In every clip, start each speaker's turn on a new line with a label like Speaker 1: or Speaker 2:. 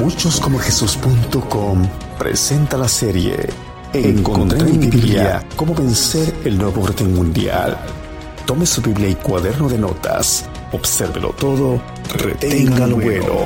Speaker 1: Muchoscomojesus.com presenta la serie Encontré en mi Biblia cómo vencer el nuevo orden mundial. Tome su Biblia y cuaderno de notas, obsérvelo todo, retenga lo bueno.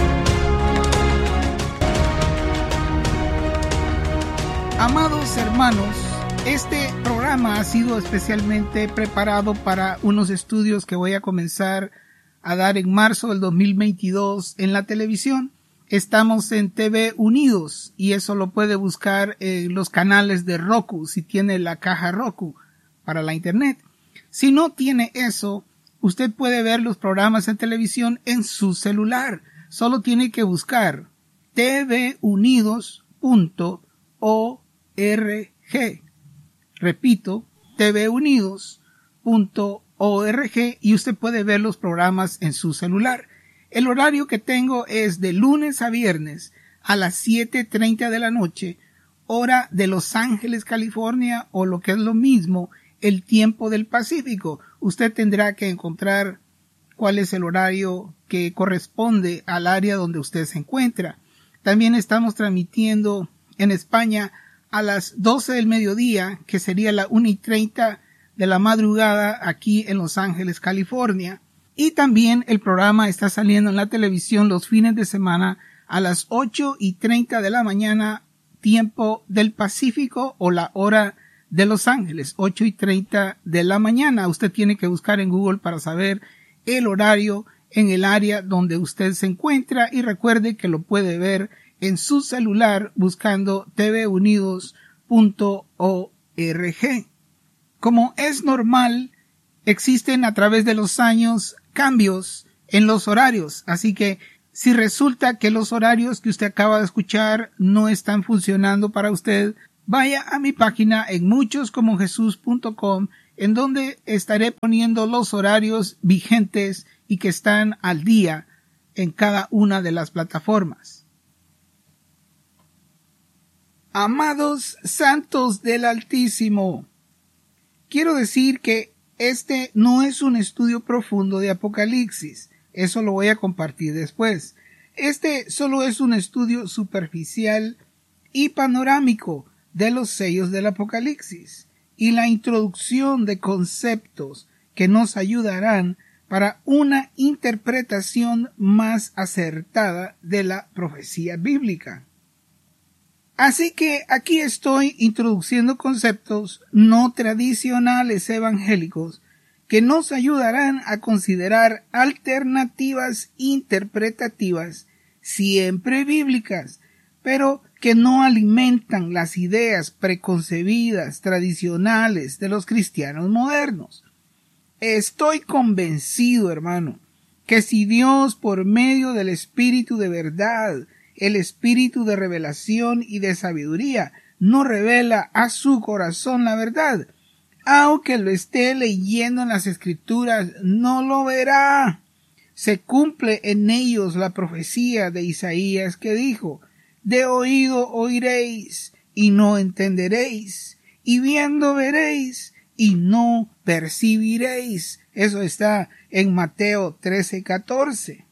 Speaker 2: Amados hermanos, este programa ha sido especialmente preparado para unos estudios que voy a comenzar a dar en marzo del 2022 en la televisión. Estamos en TV Unidos y eso lo puede buscar en los canales de Roku si tiene la caja Roku para la internet. Si no tiene eso, usted puede ver los programas en televisión en su celular. Solo tiene que buscar tvunidos.org. Repito, tvunidos.org y usted puede ver los programas en su celular. El horario que tengo es de lunes a viernes a las 7:30 de la noche, hora de Los Ángeles, California, o lo que es lo mismo, el tiempo del Pacífico. Usted tendrá que encontrar cuál es el horario que corresponde al área donde usted se encuentra. También estamos transmitiendo en España a las 12 del mediodía, que sería la 1:30 de la madrugada aquí en Los Ángeles, California. Y también el programa está saliendo en la televisión los fines de semana a las 8:30 de la mañana, tiempo del Pacífico, o la hora de Los Ángeles, 8:30 de la mañana. Usted tiene que buscar en Google para saber el horario en el área donde usted se encuentra y recuerde que lo puede ver en su celular buscando tvunidos.org. Como es normal, existen a través de los años cambios en los horarios, así que si resulta que los horarios que usted acaba de escuchar no están funcionando para usted, vaya a mi página en muchoscomojesus.com, en donde estaré poniendo los horarios vigentes y que están al día en cada una de las plataformas. Amados santos del Altísimo, quiero decir que este no es un estudio profundo de Apocalipsis. Eso lo voy a compartir después. Este solo es un estudio superficial y panorámico de los sellos del Apocalipsis y la introducción de conceptos que nos ayudarán para una interpretación más acertada de la profecía bíblica. Así que aquí estoy introduciendo conceptos no tradicionales evangélicos que nos ayudarán a considerar alternativas interpretativas siempre bíblicas, pero que no alimentan las ideas preconcebidas tradicionales de los cristianos modernos. Estoy convencido, hermano, que si Dios, por medio del Espíritu de verdad, el espíritu de revelación y de sabiduría, no revela a su corazón la verdad, aunque lo esté leyendo en las Escrituras, no lo verá. Se cumple en ellos la profecía de Isaías que dijo: de oído oiréis y no entenderéis, y viendo veréis y no percibiréis. Eso está en Mateo 13:14.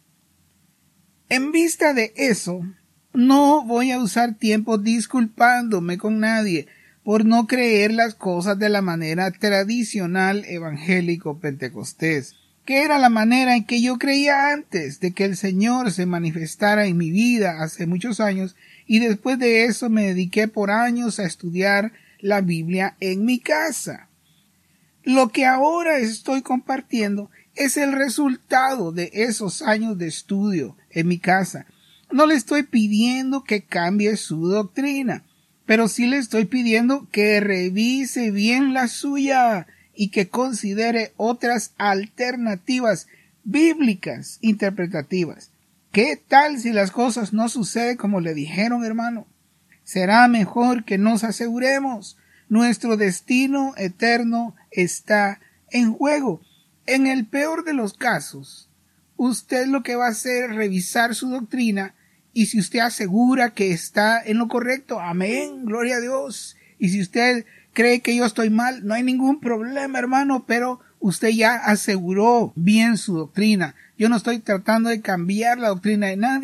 Speaker 2: En vista de eso, no voy a usar tiempo disculpándome con nadie por no creer las cosas de la manera tradicional evangélico-pentecostés, que era la manera en que yo creía antes de que el Señor se manifestara en mi vida hace muchos años, y después de eso me dediqué por años a estudiar la Biblia en mi casa. Lo que ahora estoy compartiendo es el resultado de esos años de estudio en mi casa. No le estoy pidiendo que cambie su doctrina, pero sí le estoy pidiendo que revise bien la suya y que considere otras alternativas bíblicas interpretativas. ¿Qué tal si las cosas no suceden como le dijeron, hermano? Será mejor que nos aseguremos. Nuestro destino eterno está en juego. En el peor de los casos, usted lo que va a hacer es revisar su doctrina, y si usted asegura que está en lo correcto, amén, gloria a Dios. Y si usted cree que yo estoy mal, no hay ningún problema, hermano, pero usted ya aseguró bien su doctrina. Yo no estoy tratando de cambiar la doctrina de nadie,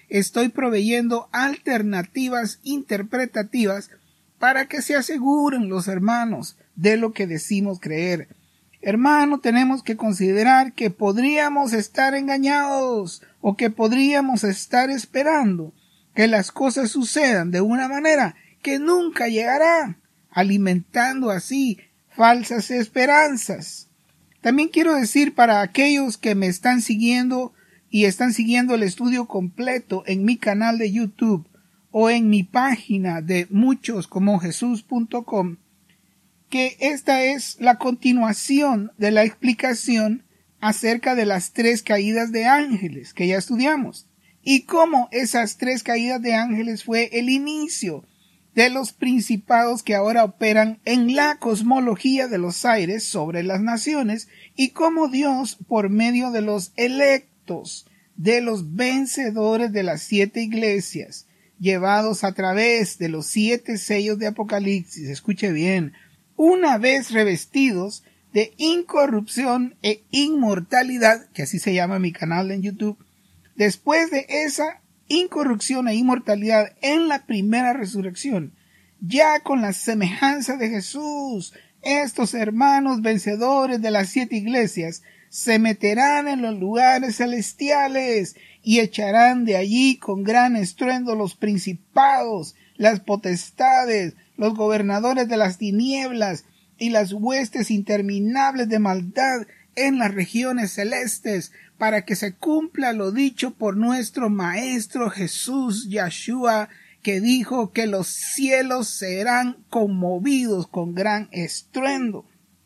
Speaker 2: estoy proveyendo alternativas interpretativas para que se aseguren los hermanos de lo que decimos creer. Hermano, tenemos que considerar que podríamos estar engañados o que podríamos estar esperando que las cosas sucedan de una manera que nunca llegará, alimentando así falsas esperanzas. También quiero decir para aquellos que me están siguiendo y están siguiendo el estudio completo en mi canal de YouTube o en mi página de muchoscomojesus.com, que esta es la continuación de la explicación acerca de las 3 caídas de ángeles que ya estudiamos y cómo esas 3 caídas de ángeles fue el inicio de los principados que ahora operan en la cosmología de los aires sobre las naciones y cómo Dios, por medio de los electos, de los vencedores de las 7 iglesias, llevados a través de los 7 sellos de Apocalipsis, escuche bien, una vez revestidos de incorrupción e inmortalidad, que así se llama mi canal en YouTube, después de esa incorrupción e inmortalidad en la primera resurrección, ya con la semejanza de Jesús, estos hermanos vencedores de las 7 iglesias se meterán en los lugares celestiales y echarán de allí con gran estruendo los principados, las potestades, los gobernadores de las tinieblas y las huestes interminables de maldad en las regiones celestes, para que se cumpla lo dicho por nuestro Maestro Jesús Yahshua, que dijo que los cielos serán conmovidos con gran estruendo.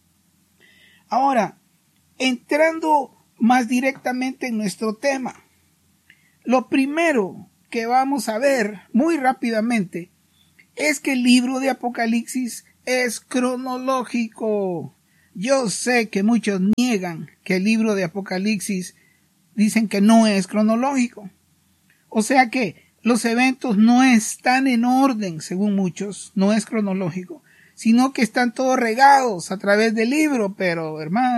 Speaker 2: Ahora, entrando más directamente en nuestro tema, lo primero que vamos a ver muy rápidamente es que el libro de Apocalipsis es cronológico. Yo sé que muchos niegan que el libro de Apocalipsis dicen que no es cronológico. O sea que los eventos no están en orden, según muchos, no es cronológico, sino que están todos regados a través del libro, pero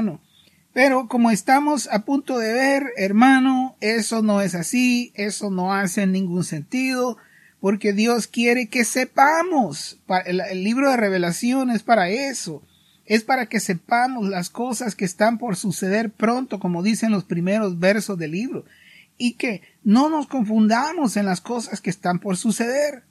Speaker 2: como estamos a punto de ver, hermano, eso no es así, eso no hace ningún sentido, porque Dios quiere que sepamos. El libro de Revelación es para eso. Es para que sepamos las cosas que están por suceder pronto, como dicen los primeros versos del libro, y que no nos confundamos en las cosas que están por suceder.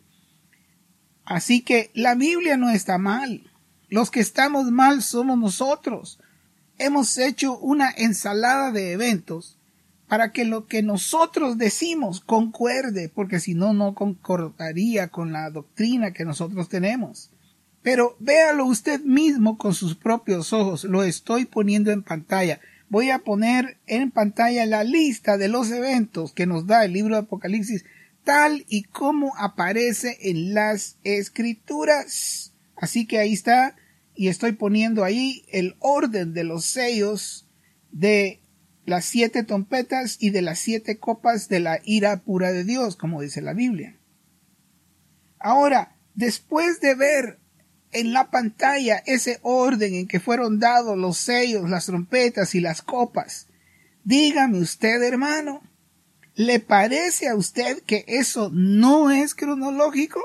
Speaker 2: Así que la Biblia no está mal. Los que estamos mal somos nosotros. Hemos hecho una ensalada de eventos para que lo que nosotros decimos concuerde, porque si no, no concordaría con la doctrina que nosotros tenemos. Pero véalo usted mismo con sus propios ojos. Lo estoy poniendo en pantalla. Voy a poner en pantalla la lista de los eventos que nos da el libro de Apocalipsis, tal y como aparece en las Escrituras. Así que ahí está, y estoy poniendo ahí el orden de los sellos de las 7 trompetas y de las 7 copas de la ira pura de Dios, como dice la Biblia. Ahora, después de ver en la pantalla ese orden en que fueron dados los sellos, las trompetas y las copas, dígame usted, hermano, ¿le parece a usted que eso no es cronológico?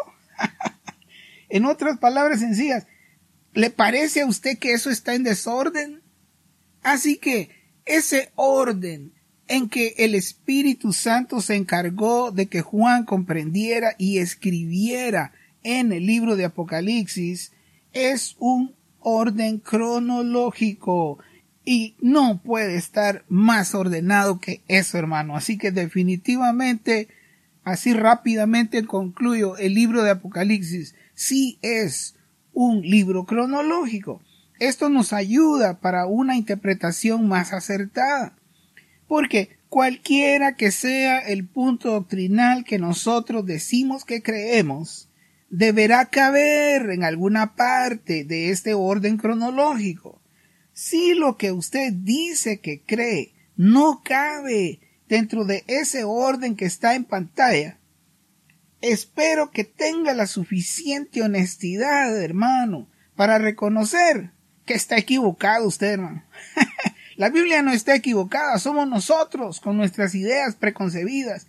Speaker 2: En otras palabras sencillas, ¿le parece a usted que eso está en desorden? Así que ese orden en que el Espíritu Santo se encargó de que Juan comprendiera y escribiera en el libro de Apocalipsis es un orden cronológico y no puede estar más ordenado que eso, hermano. Así que definitivamente, así rápidamente concluyo, el libro de Apocalipsis sí es un libro cronológico. Esto nos ayuda para una interpretación más acertada, porque cualquiera que sea el punto doctrinal que nosotros decimos que creemos, deberá caber en alguna parte de este orden cronológico. Si lo que usted dice que cree no cabe dentro de ese orden que está en pantalla, espero que tenga la suficiente honestidad, hermano, para reconocer que está equivocado usted, hermano. La Biblia no está equivocada, somos nosotros con nuestras ideas preconcebidas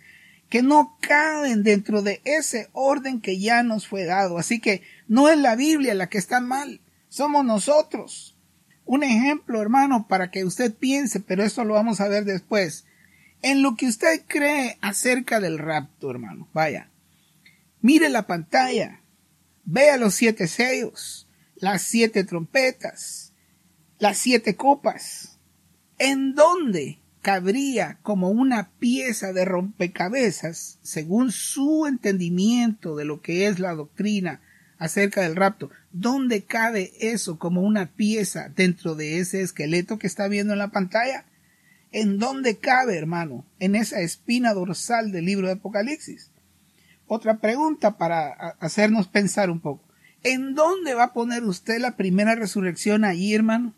Speaker 2: que no caben dentro de ese orden que ya nos fue dado. Así que no es la Biblia la que está mal, somos nosotros. Un ejemplo, hermano, para que usted piense, pero esto lo vamos a ver después. En lo que usted cree acerca del rapto, hermano, vaya, mire la pantalla, vea los 7 sellos, las 7 trompetas, las 7 copas. ¿En dónde cabría como una pieza de rompecabezas, según su entendimiento de lo que es la doctrina acerca del rapto? ¿Dónde cabe eso como una pieza dentro de ese esqueleto que está viendo en la pantalla? ¿En dónde cabe, hermano? En esa espina dorsal del libro de Apocalipsis. Otra pregunta para hacernos pensar un poco. ¿En dónde va a poner usted la primera resurrección allí, hermano?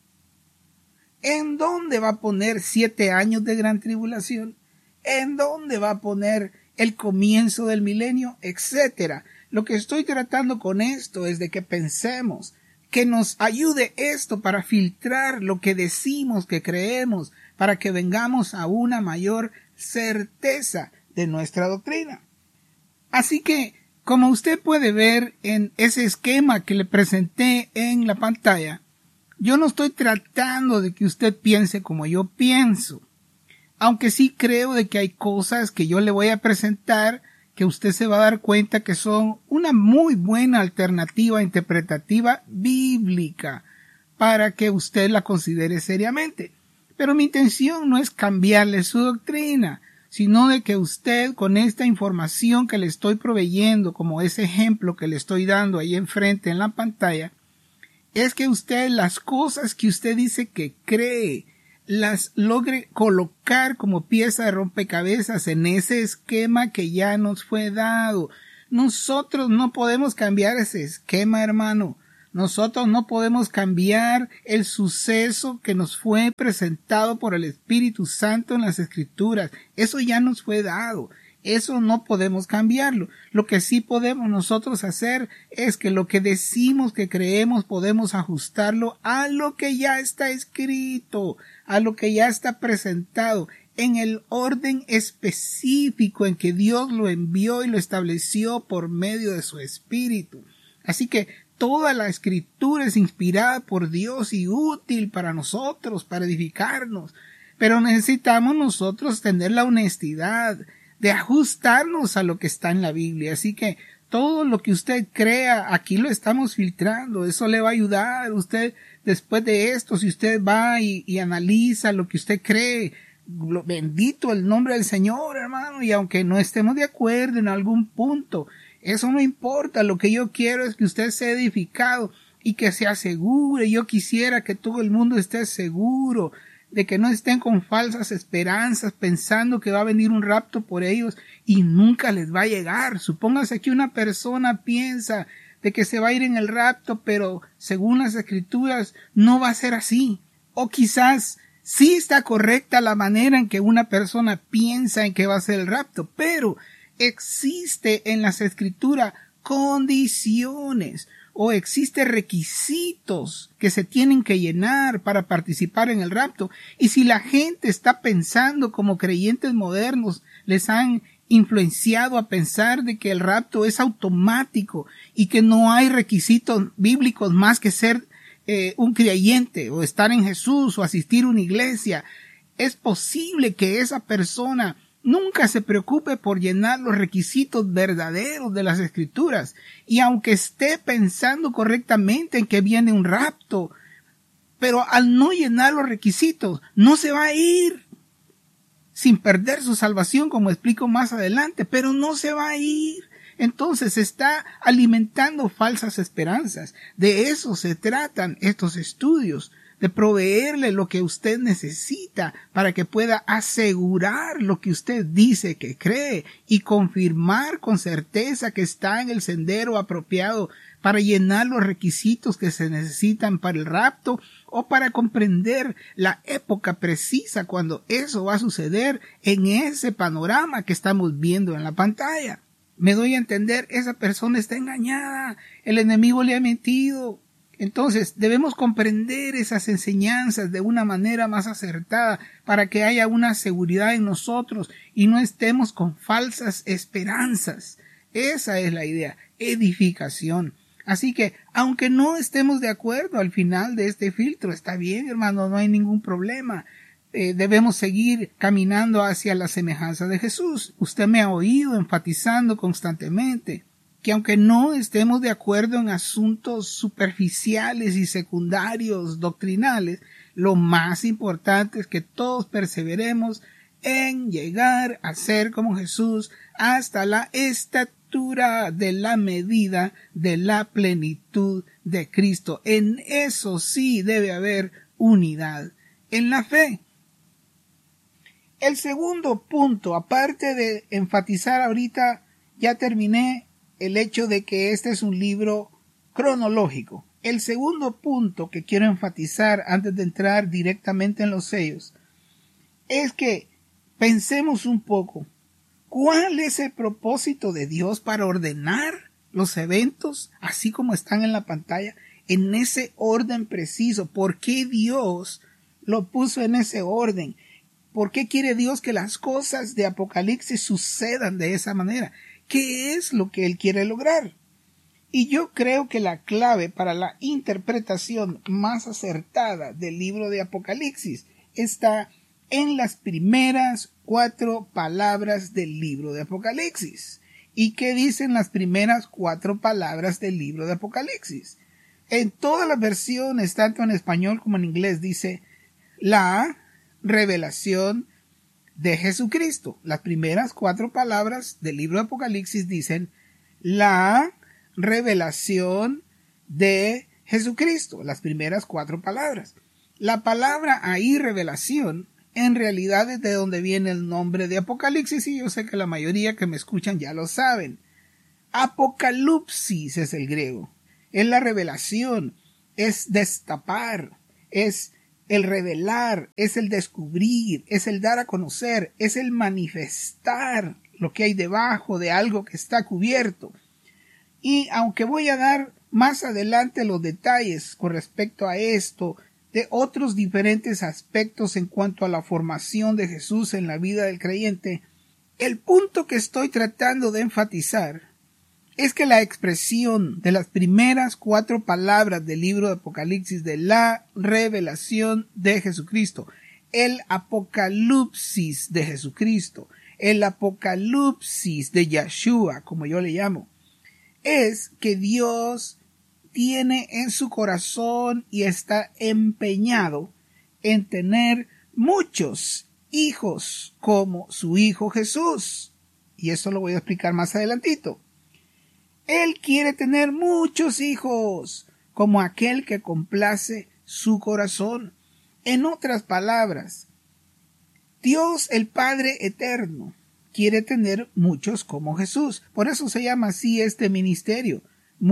Speaker 2: ¿En dónde va a poner 7 años de gran tribulación? ¿En dónde va a poner el comienzo del milenio? Etcétera. Lo que estoy tratando con esto es de que pensemos, que nos ayude esto para filtrar lo que decimos que creemos, para que vengamos a una mayor certeza de nuestra doctrina. Así que, como usted puede ver en ese esquema que le presenté en la pantalla, yo no estoy tratando de que usted piense como yo pienso, aunque sí creo de que hay cosas que yo le voy a presentar que usted se va a dar cuenta que son una muy buena alternativa interpretativa bíblica para que usted la considere seriamente. Pero mi intención no es cambiarle su doctrina, sino de que usted, con esta información que le estoy proveyendo, como ese ejemplo que le estoy dando ahí enfrente en la pantalla, es que usted las cosas que usted dice que cree, las logre colocar como pieza de rompecabezas en ese esquema que ya nos fue dado. Nosotros no podemos cambiar ese esquema, hermano. Nosotros no podemos cambiar el suceso que nos fue presentado por el Espíritu Santo en las Escrituras. Eso ya nos fue dado. Eso no podemos cambiarlo. Lo que sí podemos nosotros hacer es que lo que decimos que creemos podemos ajustarlo a lo que ya está escrito, a lo que ya está presentado, en el orden específico en que Dios lo envió y lo estableció por medio de su Espíritu. Así que toda la Escritura es inspirada por Dios y útil para nosotros, para edificarnos. Pero necesitamos nosotros tener la honestidad de ajustarnos a lo que está en la Biblia. Así que todo lo que usted crea, aquí lo estamos filtrando. Eso le va a ayudar. Usted, después de esto, si usted va y analiza lo que usted cree, bendito el nombre del Señor, hermano. Y aunque no estemos de acuerdo en algún punto, eso no importa. Lo que yo quiero es que usted sea edificado y que se asegure. Yo quisiera que todo el mundo esté seguro de que no estén con falsas esperanzas pensando que va a venir un rapto por ellos y nunca les va a llegar. Supóngase que una persona piensa de que se va a ir en el rapto, pero según las Escrituras no va a ser así. O quizás sí está correcta la manera en que una persona piensa en que va a ser el rapto, pero existe en las Escrituras condiciones o existen requisitos que se tienen que llenar para participar en el rapto. Y si la gente está pensando como creyentes modernos, les han influenciado a pensar de que el rapto es automático y que no hay requisitos bíblicos más que ser un creyente o estar en Jesús o asistir a una iglesia, es posible que esa persona nunca se preocupe por llenar los requisitos verdaderos de las Escrituras. Y aunque esté pensando correctamente en que viene un rapto, pero al no llenar los requisitos, no se va a ir sin perder su salvación, como explico más adelante, pero no se va a ir. Entonces está alimentando falsas esperanzas. De eso se tratan estos estudios, de proveerle lo que usted necesita para que pueda asegurar lo que usted dice que cree y confirmar con certeza que está en el sendero apropiado para llenar los requisitos que se necesitan para el rapto o para comprender la época precisa cuando eso va a suceder en ese panorama que estamos viendo en la pantalla. Me doy a entender, esa persona está engañada, el enemigo le ha mentido. Entonces debemos comprender esas enseñanzas de una manera más acertada para que haya una seguridad en nosotros y no estemos con falsas esperanzas. Esa es la idea, edificación. Así que, aunque no estemos de acuerdo al final de este filtro, está bien, hermano, no hay ningún problema. Debemos seguir caminando hacia la semejanza de Jesús. Usted me ha oído enfatizando constantemente que aunque no estemos de acuerdo en asuntos superficiales y secundarios doctrinales, lo más importante es que todos perseveremos en llegar a ser como Jesús hasta la estatura de la medida de la plenitud de Cristo. En eso sí debe haber unidad en la fe. El segundo punto, aparte de enfatizar ahorita, ya terminé el hecho de que este es un libro cronológico. El segundo punto que quiero enfatizar antes de entrar directamente en los sellos es que pensemos un poco, ¿cuál es el propósito de Dios para ordenar los eventos así como están en la pantalla, en ese orden preciso? ¿Por qué Dios lo puso en ese orden? ¿Por qué quiere Dios que las cosas de Apocalipsis sucedan de esa manera? ¿Qué es lo que Él quiere lograr? Y yo creo que la clave para la interpretación más acertada del libro de Apocalipsis está en las primeras 4 palabras del libro de Apocalipsis. ¿Y qué dicen las primeras 4 palabras del libro de Apocalipsis? En todas las versiones, tanto en español como en inglés, dice la revelación de Jesucristo. Las primeras 4 palabras del libro de Apocalipsis dicen la revelación de Jesucristo. Las primeras 4 palabras. La palabra ahí, revelación, en realidad es de donde viene el nombre de Apocalipsis, y yo sé que la mayoría que me escuchan ya lo saben. Apocalipsis es el griego. Es la revelación, es destapar, es el revelar, es el descubrir, es el dar a conocer, es el manifestar lo que hay debajo de algo que está cubierto. Y aunque voy a dar más adelante los detalles con respecto a esto, de otros diferentes aspectos en cuanto a la formación de Jesús en la vida del creyente, el punto que estoy tratando de enfatizar es que la expresión de las primeras 4 palabras del libro de Apocalipsis de la revelación de Jesucristo, el apocalipsis de Jesucristo, el apocalipsis de Yeshua, como yo le llamo, es que Dios tiene en su corazón y está empeñado en tener muchos hijos como su Hijo Jesús. Y eso lo voy a explicar más adelantito. Él quiere tener muchos hijos como aquel que complace su corazón. En otras palabras, Dios el Padre Eterno quiere tener muchos como Jesús. Por eso se llama así este ministerio,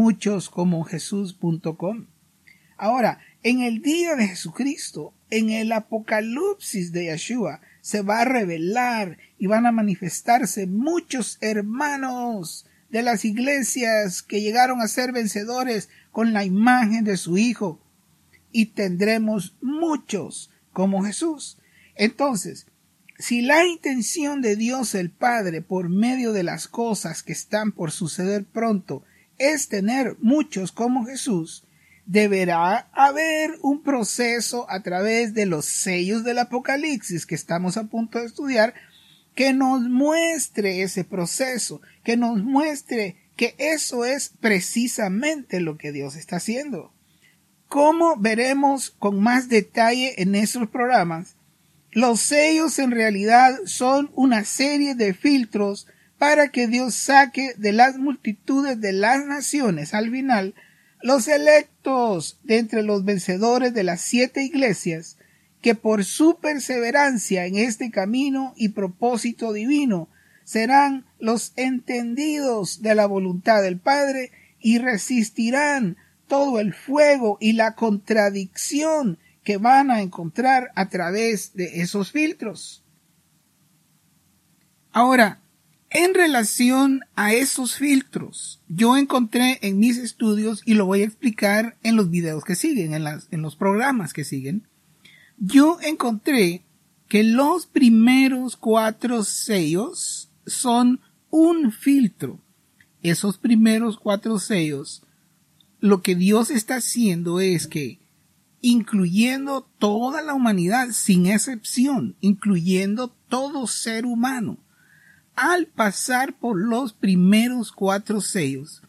Speaker 2: muchoscomojesus.com. Ahora, en el día de Jesucristo, en el apocalipsis de Yeshua, se va a revelar y van a manifestarse muchos hermanos de las iglesias que llegaron a ser vencedores con la imagen de su Hijo, y tendremos muchos como Jesús. Entonces, si la intención de Dios el Padre por medio de las cosas que están por suceder pronto es tener muchos como Jesús, deberá haber un proceso a través de los sellos del Apocalipsis que estamos a punto de estudiar, que nos muestre ese proceso, que nos muestre que eso es precisamente lo que Dios está haciendo. Como veremos con más detalle en esos programas, los sellos en realidad son una serie de filtros para que Dios saque de las multitudes de las naciones al final los electos de entre los vencedores de las 7 iglesias, que por su perseverancia en este camino y propósito divino serán los entendidos de la voluntad del Padre y resistirán todo el fuego y la contradicción que van a encontrar a través de esos filtros. Ahora, En relación a esos filtros, yo encontré en mis estudios, y lo voy a explicar en los videos que siguen, en los programas que siguen, yo encontré que los primeros 4 sellos son un filtro. Esos primeros 4 sellos, lo que Dios está haciendo es que, incluyendo toda la humanidad, sin excepción, incluyendo todo ser humano, al pasar por los primeros 4 sellos,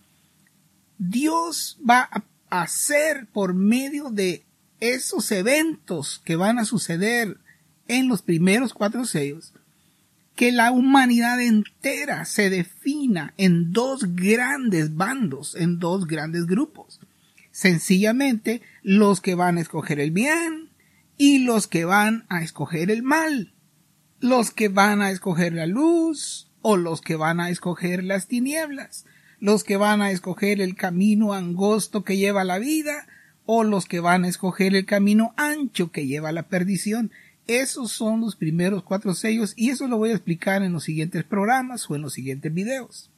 Speaker 2: Dios va a hacer por medio de esos eventos que van a suceder en los primeros 4 sellos, que la humanidad entera se defina en 2 grandes bandos, en 2 grandes grupos. Sencillamente, los que van a escoger el bien y los que van a escoger el mal. Los que van a escoger la luz o los que van a escoger las tinieblas. Los que van a escoger el camino angosto que lleva a la vida o los que van a escoger el camino ancho que lleva a la perdición. Esos son los primeros 4 sellos y eso lo voy a explicar en los siguientes programas o en los siguientes videos.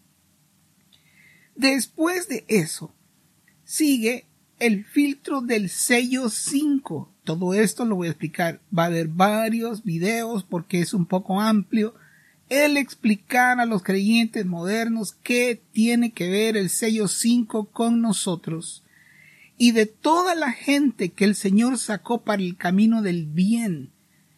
Speaker 2: Después de eso, sigue el filtro del sello 5. Todo esto lo voy a explicar. Va a haber varios videos porque es un poco amplio el explicar a los creyentes modernos qué tiene que ver el sello 5 con nosotros. Y de toda la gente que el Señor sacó para el camino del bien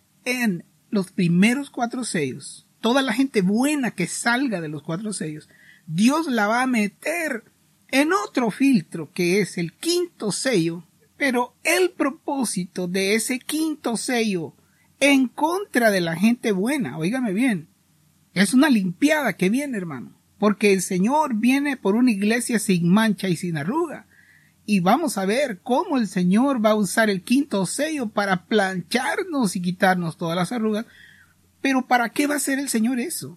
Speaker 2: en los primeros 4 sellos, toda la gente buena que salga de los 4 sellos, Dios la va a meter en otro filtro que es el 5º sello, pero el propósito de ese 5º sello en contra de la gente buena, óigame bien, es una limpiada que viene, hermano, porque el Señor viene por una iglesia sin mancha y sin arruga. Y vamos a ver cómo el Señor va a usar el 5º sello para plancharnos y quitarnos todas las arrugas. Pero ¿para qué va a hacer el Señor eso?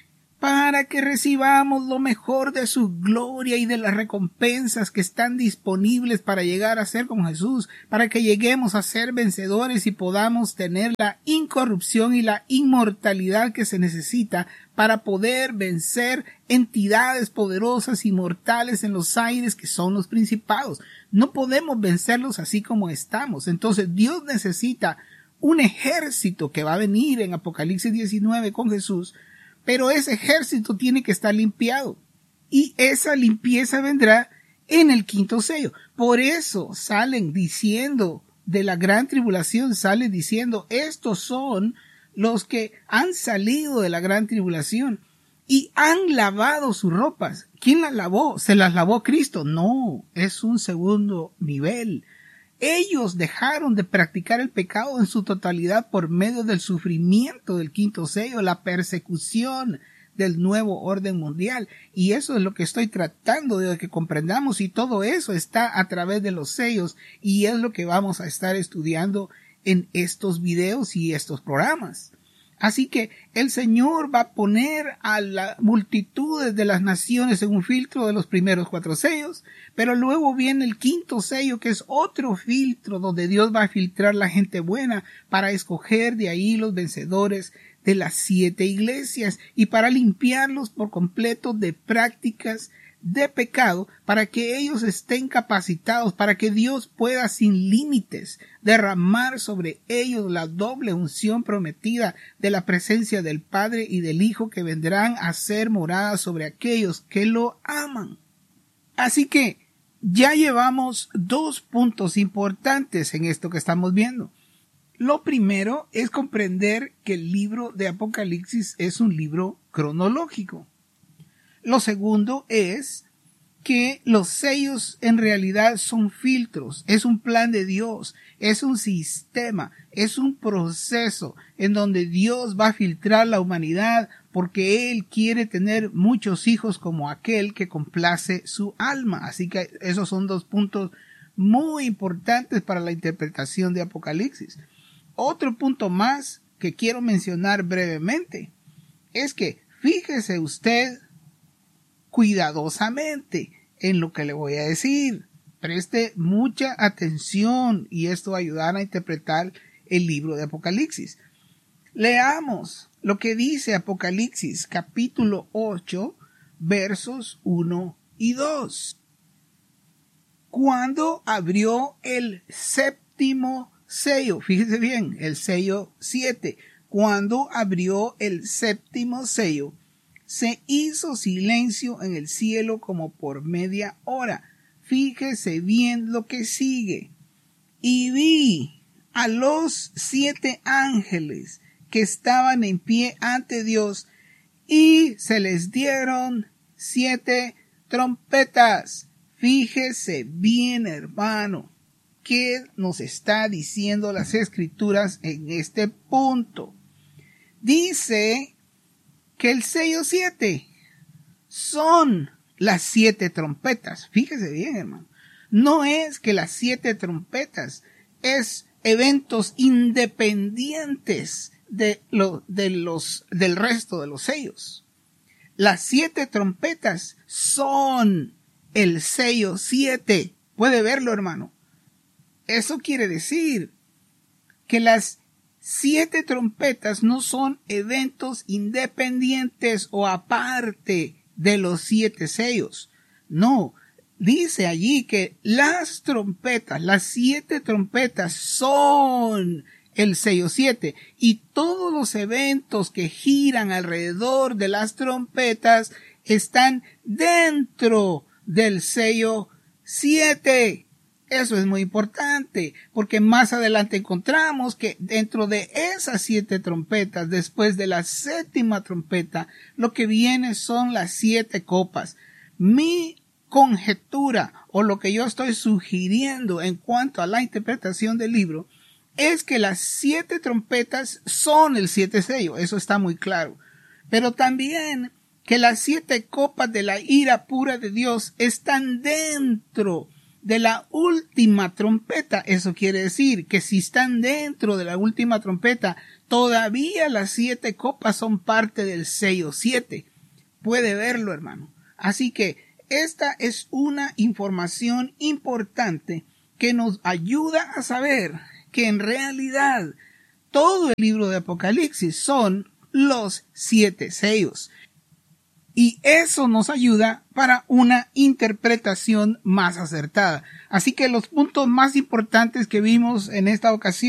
Speaker 2: Para que recibamos lo mejor de su gloria y de las recompensas que están disponibles para llegar a ser como Jesús, para que lleguemos a ser vencedores y podamos tener la incorrupción y la inmortalidad que se necesita para poder vencer entidades poderosas y mortales en los aires que son los principados. No podemos vencerlos así como estamos. Entonces Dios necesita un ejército que va a venir en Apocalipsis 19 con Jesús, pero ese ejército tiene que estar limpiado y esa limpieza vendrá en el 5º sello. Por eso salen diciendo de la gran tribulación, salen diciendo estos son los que han salido de la gran tribulación y han lavado sus ropas. ¿Quién las lavó? ¿Se las lavó Cristo? No, es un segundo nivel. Ellos dejaron de practicar el pecado en su totalidad por medio del sufrimiento del 5º sello, la persecución del nuevo orden mundial. Y eso es lo que estoy tratando de que comprendamos, y todo eso está a través de los sellos y es lo que vamos a estar estudiando en estos videos y estos programas. Así que el Señor va a poner a la multitudes de las naciones en un filtro de los primeros 4 sellos, pero luego viene el 5º sello, que es otro filtro donde Dios va a filtrar la gente buena para escoger de ahí los vencedores de las 7 iglesias y para limpiarlos por completo de prácticas de pecado, para que ellos estén capacitados, para que Dios pueda sin límites derramar sobre ellos la doble unción prometida de la presencia del Padre y del Hijo, que vendrán a ser morada sobre aquellos que lo aman. Así que ya llevamos 2 puntos importantes en esto que estamos viendo. Lo primero es comprender que el libro de Apocalipsis es un libro cronológico. Lo segundo es que los sellos en realidad son filtros, es un plan de Dios, es un sistema, es un proceso en donde Dios va a filtrar la humanidad porque Él quiere tener muchos hijos como aquel que complace su alma. Así que esos son 2 puntos muy importantes para la interpretación de Apocalipsis. Otro punto más que quiero mencionar brevemente es que fíjese usted cuidadosamente en lo que le voy a decir. Preste mucha atención y esto va a ayudar a interpretar el libro de Apocalipsis. Leamos lo que dice Apocalipsis capítulo 8, versos 1 y 2. Cuando abrió el séptimo sello, fíjese bien, el sello 7, cuando abrió el séptimo sello, se hizo silencio en el cielo como por media hora. Fíjese bien lo que sigue. Y vi a los 7 ángeles que estaban en pie ante Dios, y se les dieron 7 trompetas. Fíjese bien, hermano, qué nos está diciendo las Escrituras en este punto. Dice que el sello 7 son las 7 trompetas. Fíjese bien, hermano. No es que las 7 trompetas es eventos independientes del resto de los sellos. Las 7 trompetas son el sello 7. Puede verlo, hermano. Eso quiere decir que las 7 trompetas no son eventos independientes o aparte de los 7 sellos. No, dice allí que las trompetas, las 7 trompetas son el sello 7, y todos los eventos que giran alrededor de las trompetas están dentro del sello 7. Eso es muy importante, porque más adelante encontramos que dentro de esas 7 trompetas, después de la 7ª trompeta, lo que viene son las 7 copas. Mi conjetura, o lo que yo estoy sugiriendo en cuanto a la interpretación del libro, es que las 7 trompetas son el 7 sello. Eso está muy claro. Pero también que las 7 copas de la ira pura de Dios están dentro de la última trompeta. Eso quiere decir que si están dentro de la última trompeta, todavía las 7 copas son parte del sello 7. Puede verlo, hermano. Así que esta es una información importante que nos ayuda a saber que en realidad todo el libro de Apocalipsis son los 7 sellos. Y eso nos ayuda para una interpretación más acertada. Así que los puntos más importantes que vimos en esta ocasión